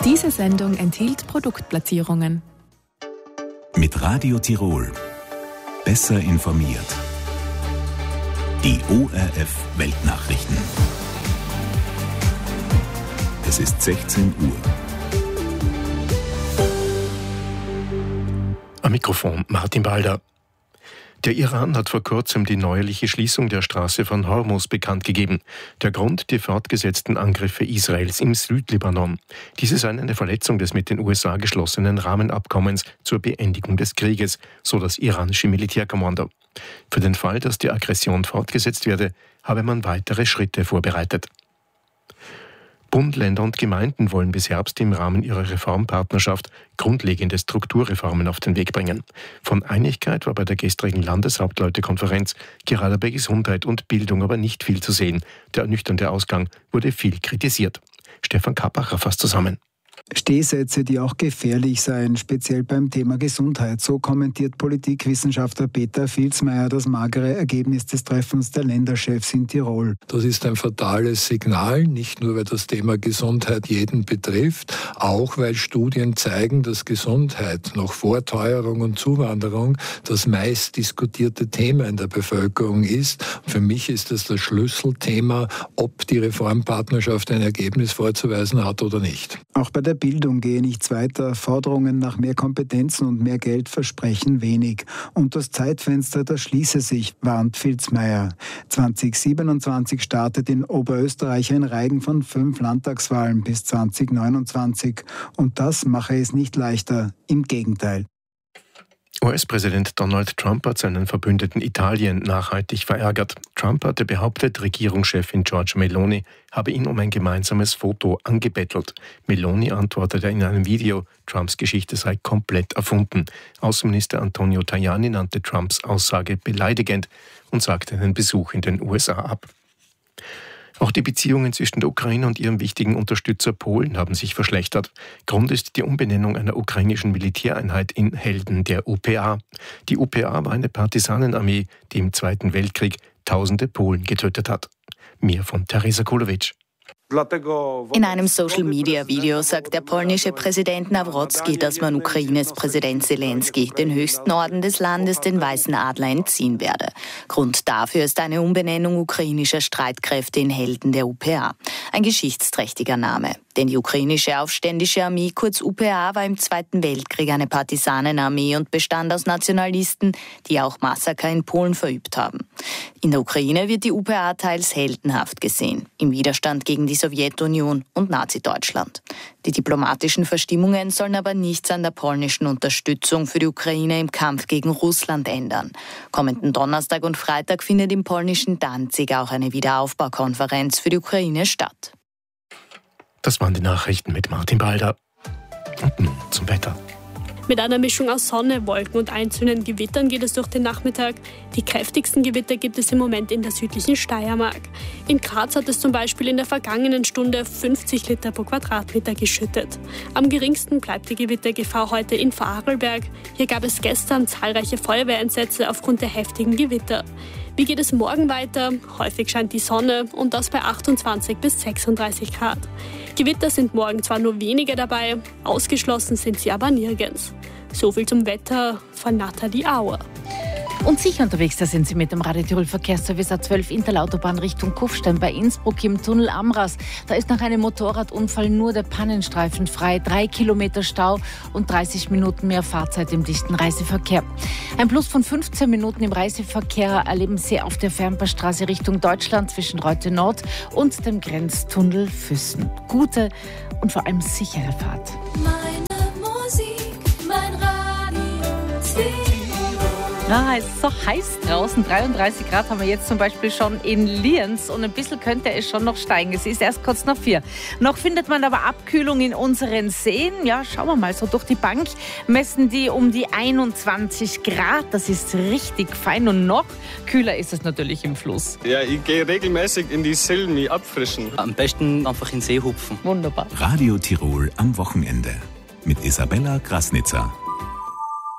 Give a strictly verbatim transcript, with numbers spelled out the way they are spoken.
Diese Sendung enthielt Produktplatzierungen. Mit Radio Tirol. Besser informiert. Die O R F Weltnachrichten. Es ist sechzehn Uhr. Am Mikrofon Martin Balder. Der Iran hat vor kurzem die neuerliche Schließung der Straße von Hormuz bekannt gegeben. Der Grund, die fortgesetzten Angriffe Israels im Südlibanon. Diese seien eine Verletzung des mit den U S A geschlossenen Rahmenabkommens zur Beendigung des Krieges, so das iranische Militärkommando. Für den Fall, dass die Aggression fortgesetzt werde, habe man weitere Schritte vorbereitet. Bund, Länder und Gemeinden wollen bis Herbst im Rahmen ihrer Reformpartnerschaft grundlegende Strukturreformen auf den Weg bringen. Von Einigkeit war bei der gestrigen Landeshauptleutekonferenz gerade bei Gesundheit und Bildung aber nicht viel zu sehen. Der ernüchternde Ausgang wurde viel kritisiert. Stefan Kappacher fasst zusammen. Stehsätze, die auch gefährlich seien, speziell beim Thema Gesundheit. So kommentiert Politikwissenschaftler Peter Vilsmeier das magere Ergebnis des Treffens der Länderchefs in Tirol. Das ist ein fatales Signal, nicht nur weil das Thema Gesundheit jeden betrifft, auch weil Studien zeigen, dass Gesundheit noch vor Teuerung und Zuwanderung das meist diskutierte Thema in der Bevölkerung ist. Für mich ist das das Schlüsselthema, ob die Reformpartnerschaft ein Ergebnis vorzuweisen hat oder nicht. Auch bei der Bildung gehe nichts weiter. Forderungen nach mehr Kompetenzen und mehr Geld versprechen wenig. Und das Zeitfenster, das schließe sich, warnt Vilsmeier. zwanzig siebenundzwanzig startet in Oberösterreich ein Reigen von fünf Landtagswahlen bis zwanzig neunundzwanzig. Und das mache es nicht leichter. Im Gegenteil. U S-Präsident Donald Trump hat seinen Verbündeten Italien nachhaltig verärgert. Trump hatte behauptet, Regierungschefin Giorgia Meloni habe ihn um ein gemeinsames Foto angebettelt. Meloni antwortete in einem Video, Trumps Geschichte sei komplett erfunden. Außenminister Antonio Tajani nannte Trumps Aussage beleidigend und sagte einen Besuch in den U S A ab. Auch die Beziehungen zwischen der Ukraine und ihrem wichtigen Unterstützer Polen haben sich verschlechtert. Grund ist die Umbenennung einer ukrainischen Militäreinheit in Helden der U P A. Die U P A war eine Partisanenarmee, die im Zweiten Weltkrieg tausende Polen getötet hat. Mehr von Teresa Kulowitsch. In einem Social-Media-Video sagt der polnische Präsident Nawrocki, dass man Ukraines Präsident Zelensky, den höchsten Orden des Landes, den Weißen Adler, entziehen werde. Grund dafür ist eine Umbenennung ukrainischer Streitkräfte in Helden der U P A. Ein geschichtsträchtiger Name. Denn die ukrainische Aufständische Armee, kurz U P A, war im Zweiten Weltkrieg eine Partisanenarmee und bestand aus Nationalisten, die auch Massaker in Polen verübt haben. In der Ukraine wird die U P A teils heldenhaft gesehen, im Widerstand gegen die Sowjetunion und Nazi-Deutschland. Die diplomatischen Verstimmungen sollen aber nichts an der polnischen Unterstützung für die Ukraine im Kampf gegen Russland ändern. Kommenden Donnerstag und Freitag findet im polnischen Danzig auch eine Wiederaufbaukonferenz für die Ukraine statt. Das waren die Nachrichten mit Martin Balder. Und nun zum Wetter. Mit einer Mischung aus Sonne, Wolken und einzelnen Gewittern geht es durch den Nachmittag. Die kräftigsten Gewitter gibt es im Moment in der südlichen Steiermark. In Graz hat es zum Beispiel in der vergangenen Stunde fünfzig Liter pro Quadratmeter geschüttet. Am geringsten bleibt die Gewittergefahr heute in Vorarlberg. Hier gab es gestern zahlreiche Feuerwehreinsätze aufgrund der heftigen Gewitter. Wie geht es morgen weiter? Häufig scheint die Sonne und das bei achtundzwanzig bis sechsunddreißig Grad. Gewitter sind morgen zwar nur wenige dabei, ausgeschlossen sind sie aber nirgends. So viel zum Wetter von Nathalie Auer. Und sicher unterwegs, da sind Sie mit dem Radio Tirol Verkehrsservice A zwölf Interlautobahn Richtung Kufstein bei Innsbruck im Tunnel Amras. Da ist nach einem Motorradunfall nur der Pannenstreifen frei. Drei Kilometer Stau und dreißig Minuten mehr Fahrzeit im dichten Reiseverkehr. Ein Plus von fünfzehn Minuten im Reiseverkehr erleben Sie auf der Fernpassstraße Richtung Deutschland zwischen Reute Nord und dem Grenztunnel Füssen. Gute und vor allem sichere Fahrt. Meine Musik, mein Radio Tirol. Ah, es ist so heiß draußen. dreiunddreißig Grad haben wir jetzt zum Beispiel schon in Lienz und ein bisschen könnte es schon noch steigen. Es ist erst kurz nach vier. Noch findet man aber Abkühlung in unseren Seen. Ja, schauen wir mal so durch die Bank. Messen die um die einundzwanzig Grad. Das ist richtig fein und noch kühler ist es natürlich im Fluss. Ja, ich gehe regelmäßig in die Sil mich abfrischen. Am besten einfach in den See hupfen. Wunderbar. Radio Tirol am Wochenende mit Isabella Krasnitzer.